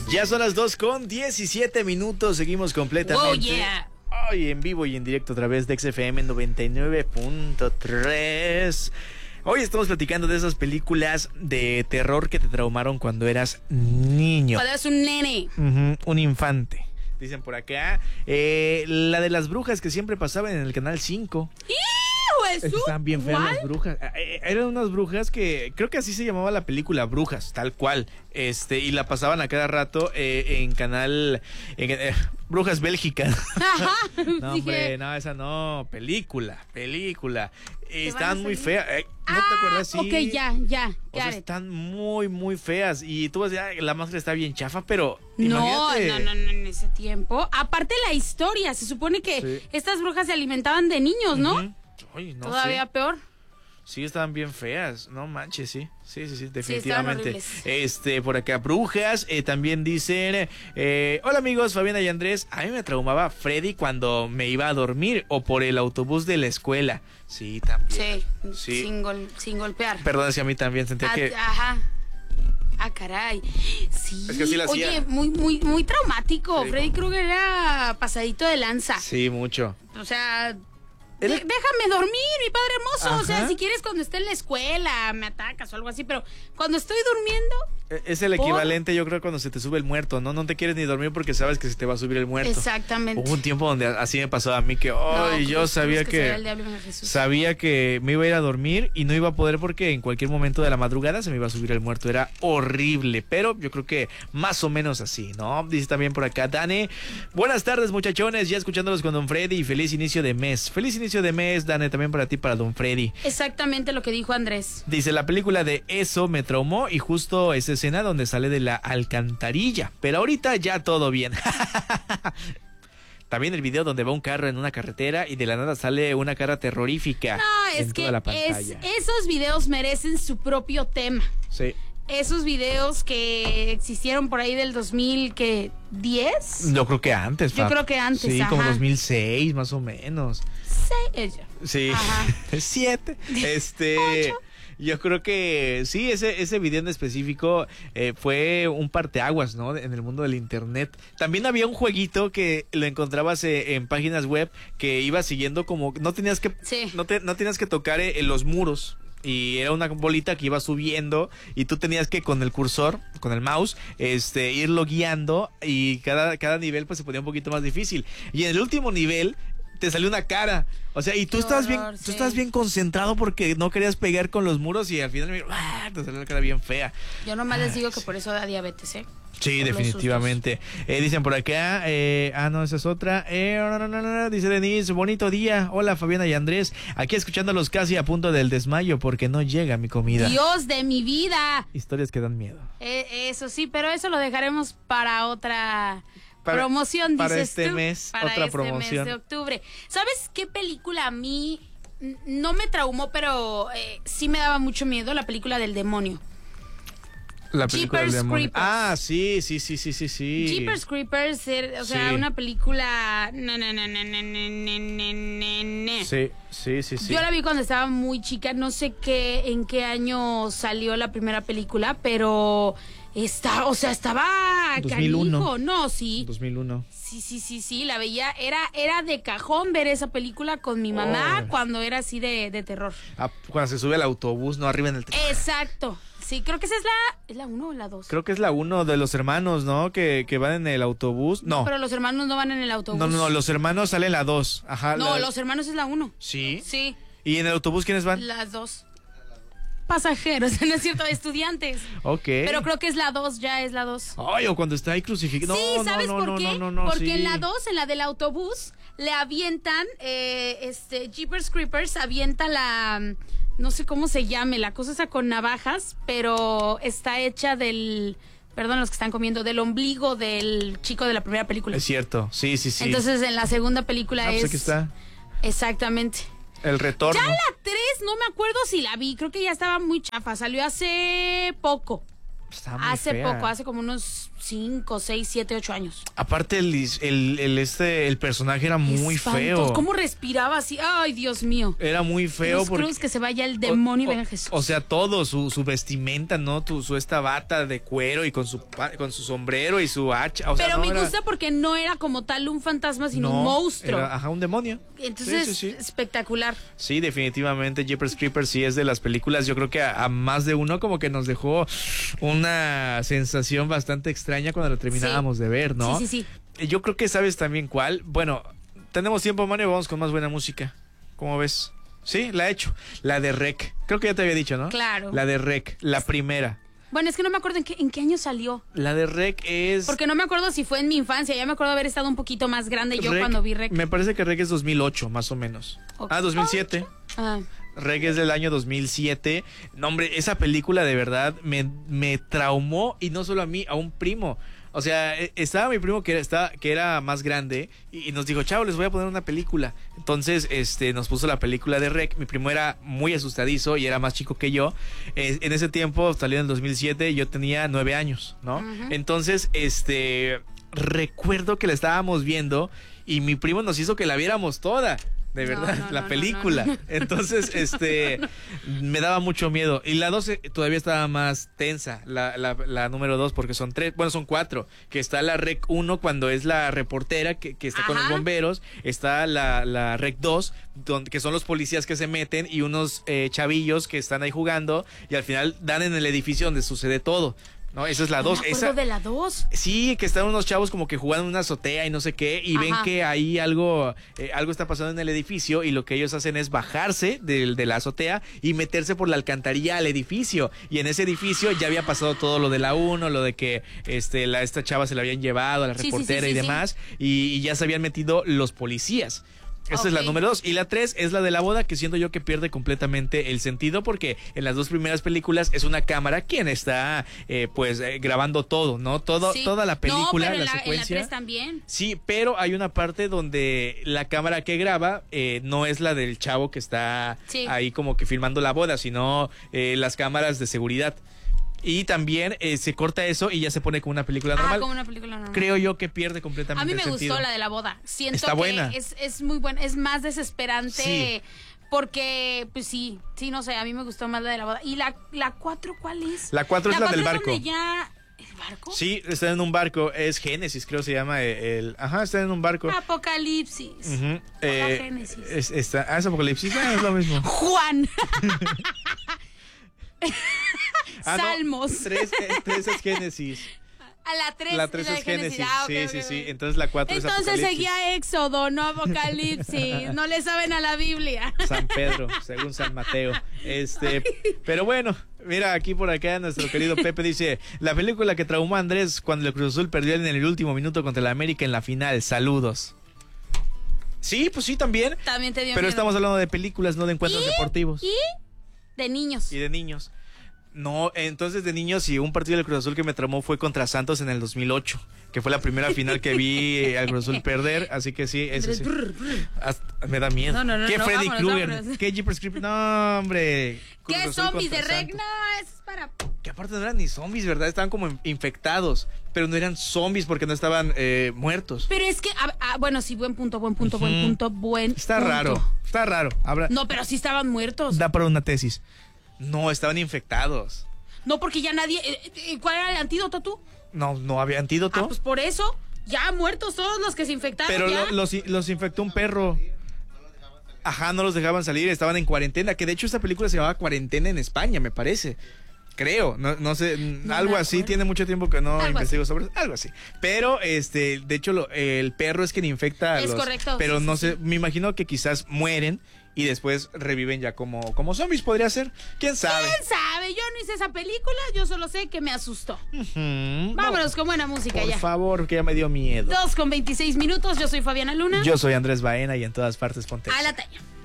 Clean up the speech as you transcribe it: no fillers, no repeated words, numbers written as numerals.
Ya son las 2:17. Seguimos completamente. Oh, yeah. Hoy en vivo y en directo a través de XFM 99.3. Hoy estamos platicando de esas películas de terror que te traumaron cuando eras niño. Cuando eras un nene. Un infante. Dicen por acá. La de las brujas que siempre pasaban en el canal 5. Estaban bien feas las brujas. Eran unas brujas que creo que así se llamaba la película, Brujas, tal cual. Y la pasaban a cada rato en canal Brujas Bélgica. No, hombre, no, esa no, película. Estaban muy feas. ¿No te acuerdas? Sí. Ok, ya. O sea, están muy feas. Y tú vas a decir, la máscara está bien chafa, pero no, imagínate. en ese tiempo. Aparte la historia, se supone que estas brujas se alimentaban de niños, ¿no? Ay, no Todavía sé. peor. Sí, estaban bien feas, no manches, sí, Sí, definitivamente. estaban Por acá, brujas, también dicen, hola amigos, Fabiana y Andrés, a mí me traumaba Freddy cuando me iba a dormir o por el autobús de la escuela. Sí, también. Sí. Sin golpear. Perdón, si a mí también sentía que... Ajá. Ah, caray. Sí. Es que así la hacía. Oye, muy traumático. Sí, Freddy Krueger era pasadito de lanza. Sí, mucho. O sea... Déjame dormir, mi padre hermoso. Ajá. O sea, si quieres cuando esté en la escuela me atacas o algo así, pero cuando estoy durmiendo... Es el equivalente, yo creo, cuando se te sube el muerto, ¿no? No te quieres ni dormir porque sabes que se te va a subir el muerto. Exactamente. Hubo un tiempo donde así me pasó a mí que, yo sabía que me iba a ir a dormir y no iba a poder porque en cualquier momento de la madrugada se me iba a subir el muerto. Era horrible, pero yo creo que más o menos así, ¿no? Dice también por acá, Dane, buenas tardes, muchachones, ya escuchándolos con Don Freddy y feliz inicio de mes. Feliz inicio de mes, Dane, también para ti, para Don Freddy. Exactamente lo que dijo Andrés. Dice, la película de Eso me traumó y justo esa escena donde sale de la alcantarilla, pero ahorita ya todo bien. También el video donde va un carro en una carretera y de la nada sale una cara terrorífica. No, es que toda la pantalla. Esos videos merecen su propio tema. Sí. Esos videos que existieron por ahí del 2010. Yo creo que antes. Yo creo que antes, sí, ajá. como 2006 más o menos. Sí. Ajá. 7. 8. Yo creo que sí, ese video en específico fue un parteaguas, ¿no? En el mundo del internet. También había un jueguito que lo encontrabas en páginas web que ibas siguiendo como no tenías que no tenías que tocar los muros. Y era una bolita que iba subiendo y tú tenías que con el cursor, con el mouse, irlo guiando y cada nivel pues se ponía un poquito más difícil. Y en el último nivel te salió una cara, o sea, y tú estás bien concentrado porque no querías pegar con los muros y al final te salió la cara bien fea. Yo nomás les digo que por eso da diabetes, Sí, por definitivamente. Dicen por acá, no, esa es otra. Dice Denise, bonito día. Hola Fabiana y Andrés, aquí escuchándolos casi a punto del desmayo porque no llega mi comida. Dios de mi vida. Historias que dan miedo. Eso sí, pero eso lo dejaremos para otra promoción, para dices este tú, mes, para otra este promoción. mes de octubre. ¿Sabes qué película a mí no me traumó, pero sí me daba mucho miedo? La película del demonio. La película del demonio. Creepers. Ah, sí. Jeepers Creepers, o sea, una película... Sí. Yo la vi cuando estaba muy chica, no sé en qué año salió la primera película, pero estaba 2001. canijo, ¿no? Sí. 2001. Sí, la veía, era de cajón ver esa película con mi mamá cuando era así de terror. Cuando se sube al autobús, no, arriba en el tren. Exacto. Sí, creo que esa es la 1 o la 2. Creo que es la 1 de los hermanos, ¿no? Que van en el autobús. No. Pero los hermanos no van en el autobús. No, los hermanos salen la 2. Ajá. No, los hermanos es la 1. ¿Sí? Sí. ¿Y en el autobús quiénes van? Las 2. Pasajeros, no es cierto, estudiantes. Ok. Pero creo que es la 2, ya es la 2. Ay, o cuando está ahí crucificado. Sí, ¿sabes por qué? Porque en la 2, en la del autobús, le avientan, Jeepers Creepers avienta la... No sé cómo se llame, la cosa esa con navajas, pero está hecha del... Perdón, los que están comiendo, del ombligo del chico de la primera película. Es cierto, sí. Entonces, en la segunda película pues aquí está. Exactamente. El retorno. Ya la 3, no me acuerdo si la vi, creo que ya estaba muy chafa, salió hace poco. Hace poco, hace como unos 5, 6, 7, 8 años. Aparte el personaje era muy feo. ¿Cómo respiraba así? Ay, Dios mío. Era muy feo. Cruz, que se vaya el demonio y venga Jesús. O sea, todo, su vestimenta, ¿no? Su esta bata de cuero y con su sombrero y su hacha. O sea, pero me gusta porque no era como tal un fantasma, sino un monstruo. Era, un demonio. Entonces, sí. Espectacular. Sí, definitivamente Jeepers Creepers sí es de las películas. Yo creo que a más de uno como que nos dejó una sensación bastante extraña cuando la terminábamos de ver, ¿no? Sí. Yo creo que sabes también cuál. Bueno, tenemos tiempo, Mario, vamos con más buena música. ¿Cómo ves? Sí, la he hecho. La de Rec. Creo que ya te había dicho, ¿no? Claro. La de Rec, la primera. Bueno, es que no me acuerdo en qué año salió. La de Rec es... Porque no me acuerdo si fue en mi infancia. Ya me acuerdo haber estado un poquito más grande yo cuando vi Rec. Me parece que Rec es 2008, más o menos. Okay. 2007. Rec es del año 2007. No, hombre, esa película de verdad me traumó, y no solo a mí, a un primo. O sea, estaba mi primo que era más grande y nos dijo, chao, les voy a poner una película. Entonces, nos puso la película de Rec. Mi primo era muy asustadizo y era más chico que yo. En ese tiempo, salió en el 2007, yo tenía 9 años, ¿no? Uh-huh. Entonces, recuerdo que la estábamos viendo y mi primo nos hizo que la viéramos toda. De verdad, la película. No. Entonces, me daba mucho miedo. Y la 2 todavía estaba más tensa, la número 2, porque son 3, bueno, son 4. Que está la Rec 1 cuando es la reportera que está con los bomberos. Está la Rec 2, que son los policías que se meten y unos chavillos que están ahí jugando. Y al final dan en el edificio donde sucede todo. No, esa es la 2. ¿Me acuerdo de la 2? Sí, que están unos chavos como que jugando en una azotea y no sé qué, y ven que ahí algo está pasando en el edificio, y lo que ellos hacen es bajarse de la azotea y meterse por la alcantarilla al edificio. Y en ese edificio ya había pasado todo lo de la 1, lo de que esta chava se la habían llevado a la reportera y demás, y ya se habían metido los policías. Esa es la número 2. Y la 3 es la de la boda, que siento yo que pierde completamente el sentido, porque en las 2 primeras películas es una cámara quien está grabando todo, ¿no? Toda la película, la secuencia. En la 3 también. Sí, pero hay una parte donde la cámara que graba no es la del chavo que está ahí como que filmando la boda, sino las cámaras de seguridad. Y también se corta eso y ya se pone como una película normal. Como una película normal. Creo yo que pierde completamente el sentido. A mí me gustó la de la boda. Siento está buena. Que es muy buena. Es más desesperante. Sí. Porque, pues sí, no sé, a mí me gustó más la de la boda. ¿Y la 4 cuál es? La 4 es la del barco. ¿El barco? Sí, está en un barco. Es Génesis, creo que se llama está en un barco. Apocalipsis. Uh-huh. Génesis. Es Apocalipsis. Es lo mismo. Juan. Salmos. No, 3 es Génesis. La 3 es Génesis. Okay. Sí. Entonces la 4 es Apocalipsis. Entonces seguía Éxodo, no Apocalipsis. No le saben a la Biblia. San Pedro, según San Mateo. Pero bueno, mira, aquí por acá nuestro querido Pepe dice: la película que traumó a Andrés cuando el Cruz Azul perdió en el último minuto contra el América en la final. Saludos. Sí, pues sí, también. También te dio Pero miedo. Estamos hablando de películas, no de encuentros deportivos. Y de niños. No, entonces de niños, y un partido del Cruz Azul que me traumó fue contra Santos en el 2008, que fue la primera final que vi al Cruz Azul perder, así que sí, eso sí. Me da miedo. No, ¿Qué Freddy Krueger? Vámonos. ¿Qué Jeepers Creepers? No, hombre. ¿Qué zombies de Rec? No, eso es para... Que aparte no eran ni zombies, ¿verdad? Estaban como infectados, pero no eran zombies porque no estaban muertos. Pero es que, bueno, sí, buen punto. Está raro. No, pero sí estaban muertos. Da para una tesis. No, estaban infectados. No, porque ya nadie... ¿Cuál era el antídoto tú? No había antídoto. Pues por eso, ya muertos todos los que se infectaron. Pero ya. los infectó un perro. Ajá, no los dejaban salir, estaban en cuarentena. Que de hecho esta película se llamaba Cuarentena en España, me parece. Creo, no sé, algo así, tiene mucho tiempo que no investigo sobre eso, algo así. Pero, de hecho, el perro es quien infecta a los... Es correcto. Pero no sé, me imagino que quizás mueren y después reviven ya como zombies, podría ser. ¿Quién sabe? Yo no hice esa película, yo solo sé que me asustó. Vámonos con buena música ya. Por favor, que ya me dio miedo. 2:26, yo soy Fabiana Luna. Yo soy Andrés Baena y en todas partes ponte. A la talla.